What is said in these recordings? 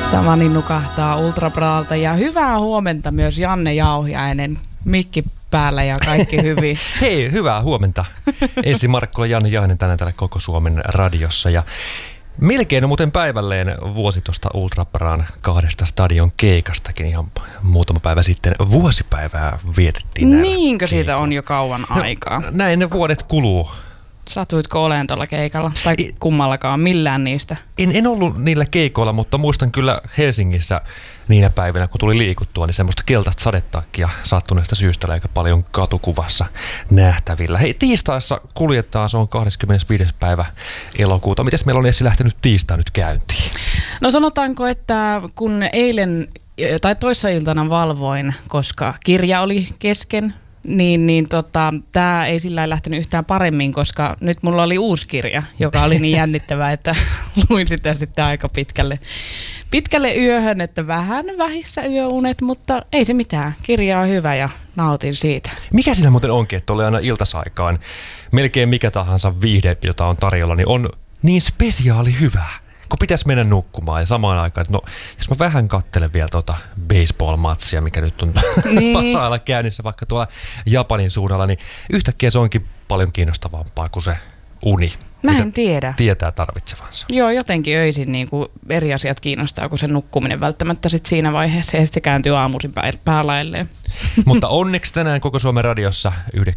Samani nukahtaa Ultrabralta ja hyvää huomenta myös Janne Jauhiainen. Mikki päällä ja kaikki hyvin. Hei, hyvää huomenta. Ensi Markkola, Janne Jauhiainen tänään täällä Koko Suomen radiossa. Ja melkein on muuten päivälleen vuosi tuosta Ultrabraan 2 stadion keikastakin. Ihan muutama päivä sitten vuosipäivää vietettiin. Niinkö siitä on jo kauan aikaa? Näin ne vuodet kuluu. Satuitko oleen tuolla keikalla? Tai kummallakaan, millään niistä? En ollut niillä keikoilla, mutta muistan kyllä Helsingissä niinä päivinä, kun tuli liikuttua, niin semmoista keltaista sadetakkia sattuneesta syystä aika paljon katukuvassa nähtävillä. Hei, tiistaissa kuljetaan, se on 25. päivä elokuuta. Mites meillä on Essi lähtenyt tiistai nyt käyntiin? No sanotaanko, että kun eilen tai toissailtana valvoin, koska kirja oli kesken, niin tämä ei sillä lailla lähtenyt yhtään paremmin, koska nyt mulla oli uusi kirja, joka oli niin jännittävää, että luin sitä sitten aika pitkälle yöhön, että vähän vähissä yöunet, mutta ei se mitään. Kirja on hyvä ja nautin siitä. Mikä siinä muuten onkin, että oli aina iltasaikaan melkein mikä tahansa viihde, jota on tarjolla, niin on niin spesiaali hyvää, kun pitäisi mennä nukkumaan ja samaan aikaan, että no, jos mä vähän katselen vielä baseball-matsia, mikä nyt on parhailla käynnissä vaikka tuolla Japanin suunnalla, niin yhtäkkiä se onkin paljon kiinnostavampaa kuin se uni. Mä en tiedä. Tietää tarvitsevansa. Joo, jotenkin öisin niin kuin eri asiat kiinnostaa kuin se nukkuminen välttämättä sit siinä vaiheessa ja sitten se kääntyy aamuisin päälailleen. Mutta onneksi tänään Koko Suomen radiossa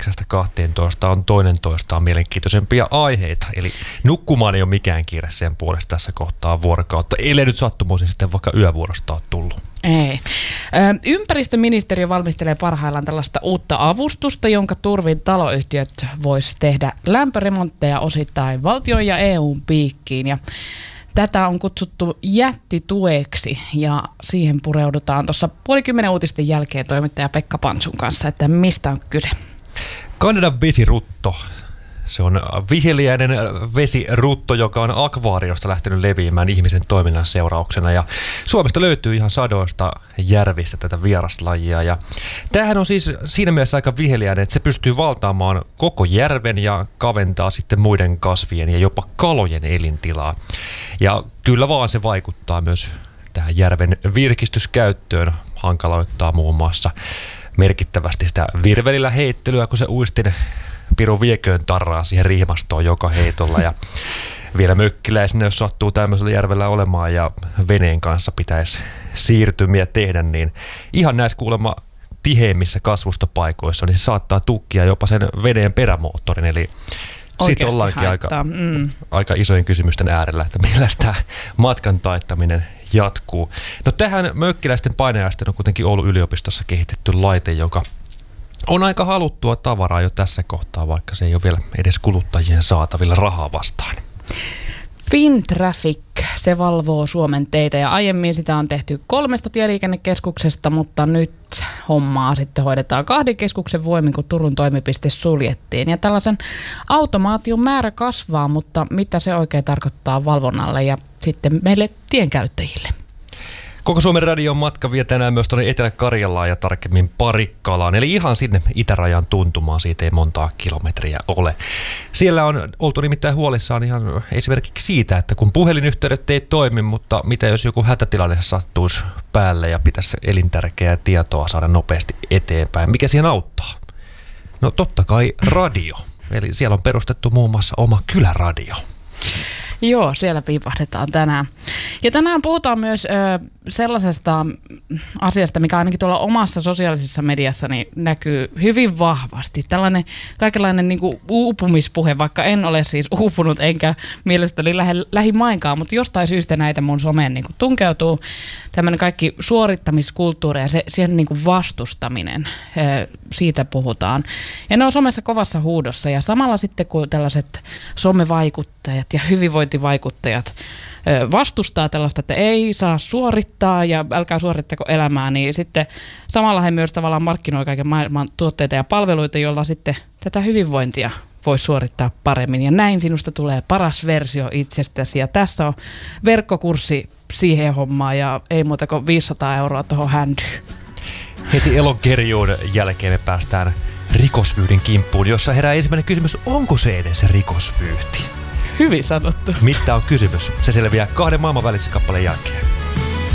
9-12 on toinen toistaan mielenkiintoisempia aiheita. Eli nukkumaan ei ole mikään kiire sen puolesta tässä kohtaa vuorokautta. Ellei nyt sattumoisin sitten vaikka yövuorosta on tullut. Ei. Ympäristöministeriö valmistelee parhaillaan tällaista uutta avustusta, jonka turvin taloyhtiöt vois tehdä lämpöremontteja osittain valtion ja EUn piikkiin. Ja tätä on kutsuttu jättitueksi ja siihen pureudutaan tuossa 9:30 uutisten jälkeen toimittaja Pekka Pansun kanssa, että mistä on kyse. Kanadan vesirutto. Se on viheliäinen vesirutto, joka on akvaariosta lähtenyt leviämään ihmisen toiminnan seurauksena. Ja Suomesta löytyy ihan sadoista järvistä tätä vieraslajia. Ja tämähän on siis siinä mielessä aika viheliäinen, että se pystyy valtaamaan koko järven ja kaventaa sitten muiden kasvien ja jopa kalojen elintilaa. Ja kyllä vaan se vaikuttaa myös tähän järven virkistyskäyttöön, hankaloittaa muun muassa merkittävästi sitä virvelillä heittelyä, kun se uistin piru vieköön tarraa siihen riimastoon joka heitolla ja vielä mökkiläisenä, jos sattuu tämmöisellä järvellä olemaan ja veneen kanssa pitäisi siirtymiä tehdä, niin ihan näissä kuulemma tiheimmissä kasvustopaikoissa, niin se saattaa tukkia jopa sen veneen perämoottorin, eli sitten ollaankin aika isojen kysymysten äärellä, että millä tämä matkan taittaminen jatkuu. No tähän mökkiläisten painajaisten on kuitenkin Oulun yliopistossa kehitetty laite, joka on aika haluttua tavaraa jo tässä kohtaa, vaikka se ei ole vielä edes kuluttajien saatavilla rahaa vastaan. Fintraffic, se valvoo Suomen teitä ja aiemmin sitä on tehty 3 tieliikennekeskuksesta, mutta nyt hommaa sitten hoidetaan 2 keskuksen voimin, kun Turun toimipiste suljettiin. Ja tällaisen automaation määrä kasvaa, mutta mitä se oikein tarkoittaa valvonnalle ja sitten meille tienkäyttäjille? Koko Suomen radion matka vie tänään myös tuonne Etelä-Karjalaan ja tarkemmin Parikkalaan, eli ihan sinne itärajan tuntumaan, siitä ei montaa kilometriä ole. Siellä on oltu nimittäin huolissaan ihan esimerkiksi siitä, että kun puhelinyhteydet ei toimi, mutta mitä jos joku hätätilanne sattuisi päälle ja pitäisi elintärkeää tietoa saada nopeasti eteenpäin, mikä siihen auttaa? No totta kai radio, eli siellä on perustettu muun muassa oma kyläradio. Joo, siellä piipahdetaan tänään. Ja tänään puhutaan myös sellaisesta asiasta, mikä ainakin tuolla omassa sosiaalisessa mediassani näkyy hyvin vahvasti. Tällainen kaikenlainen niin kuin uupumispuhe, vaikka en ole siis uupunut enkä mielestäni lähimainkaan, mutta jostain syystä näitä mun someen niin kuin tunkeutuu tämmöinen kaikki suorittamiskulttuuri ja siihen niin kuin vastustaminen, siitä puhutaan. Ja ne on somessa kovassa huudossa ja samalla sitten kun tällaiset somevaikuttajat ja hyvinvointivaikuttajat vastustaa tällaista, että ei saa suorittaa ja älkää suorittako elämää, niin sitten samalla he myös tavallaan markkinoi kaiken maailman tuotteita ja palveluita, joilla sitten tätä hyvinvointia voisi suorittaa paremmin. Ja näin sinusta tulee paras versio itsestäsi. Ja tässä on verkkokurssi siihen hommaan ja ei muuta kuin 500 € tuohon händyyn. Heti elonkerjuun jälkeen me päästään rikosvyyhdin kimppuun, jossa herää ensimmäinen kysymys, onko se edes rikosvyyhti? Hyvin sanottu. Mistä on kysymys? Se selviää 2 maailman välisen kappaleen jälkeen.